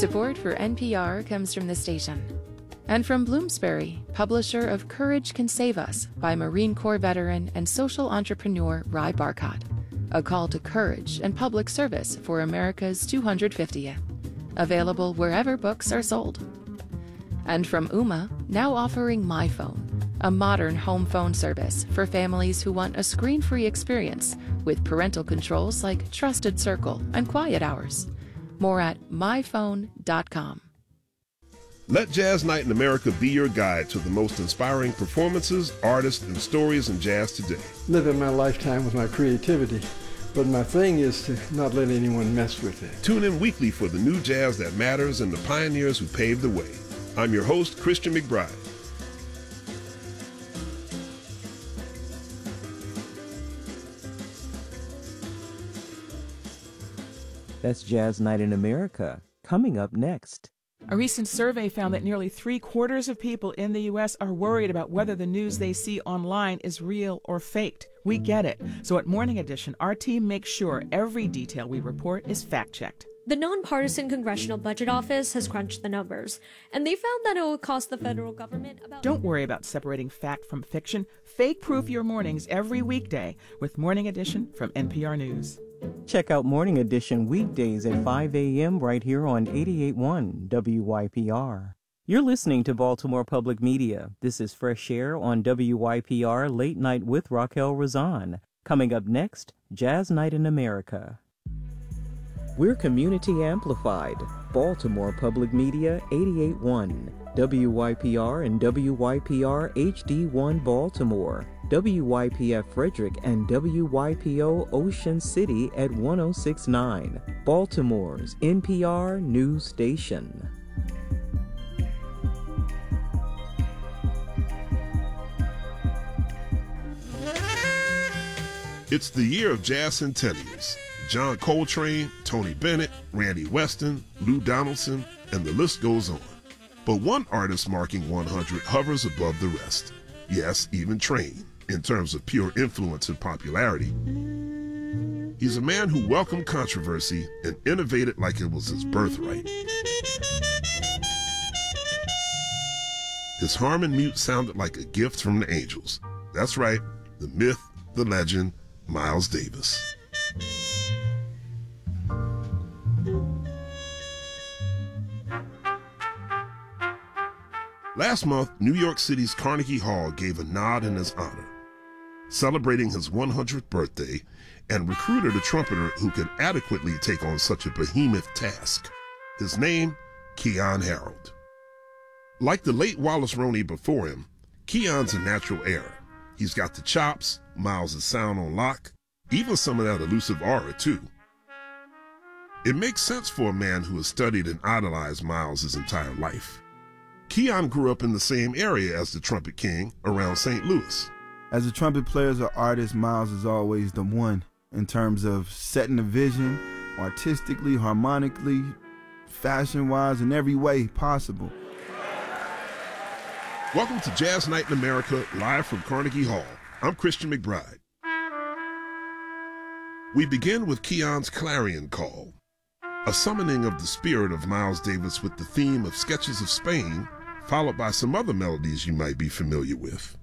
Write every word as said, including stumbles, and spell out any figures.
Support for N P R comes from the station. And from Bloomsbury, publisher of Courage Can Save Us by Marine Corps veteran and social entrepreneur Ry Barcott. A call to courage and public service for America's two hundred fiftieth. Available wherever books are sold. And from Ooma, now offering MyPhone, a modern home phone service for families who want a screen-free experience with parental controls like Trusted Circle and Quiet Hours. More at my phone dot com. Let Jazz Night in America be your guide to the most inspiring performances, artists, and stories in jazz today. Living my lifetime with my creativity, but my thing is to not let anyone mess with it. Tune in weekly for the new jazz that matters and the pioneers who paved the way. I'm your host, Christian McBride. That's Jazz Night in America. Coming up next. A recent survey found that nearly three quarters of people in the U S are worried about whether the news they see online is real or faked. We get it. So at Morning Edition, our team makes sure every detail we report is fact-checked. The nonpartisan Congressional Budget Office has crunched the numbers, and they found that it will cost the federal government about... Don't worry about separating fact from fiction. Fake-proof your mornings every weekday with Morning Edition from N P R News. Check out Morning Edition weekdays at five a.m. right here on eighty-eight point one W Y P R. You're listening to Baltimore Public Media. This is Fresh Air on W Y P R Late Night with Raquel Razan. Coming up next, Jazz Night in America. We're community amplified. Baltimore Public Media eighty-eight point one. W Y P R and W Y P R H D one Baltimore. W Y P F Frederick and W Y P O Ocean City at one oh six point nine. Baltimore's N P R News Station. It's the year of jazz centennials. John Coltrane, Tony Bennett, Randy Weston, Lou Donaldson, and the list goes on. But one artist marking one hundred hovers above the rest. Yes, even Train, in terms of pure influence and popularity. He's a man who welcomed controversy and innovated like it was his birthright. His harm and mute sounded like a gift from the angels. That's right, the myth, the legend, Miles Davis. Last month, New York City's Carnegie Hall gave a nod in his honor, celebrating his one hundredth birthday, and recruited a trumpeter who could adequately take on such a behemoth task. His name, Keyon Harold. Like the late Wallace Roney before him, Keyon's a natural heir. He's got the chops, Miles' sound on lock, even some of that elusive aura too. It makes sense for a man who has studied and idolized Miles his entire life. Keyon grew up in the same area as the Trumpet King, around Saint Louis. As a trumpet player or artist, Miles is always the one in terms of setting a vision, artistically, harmonically, fashion-wise, in every way possible. Welcome to Jazz Night in America, live from Carnegie Hall. I'm Christian McBride. We begin with Keyon's Clarion Call, a summoning of the spirit of Miles Davis with the theme of Sketches of Spain, followed by some other melodies you might be familiar with.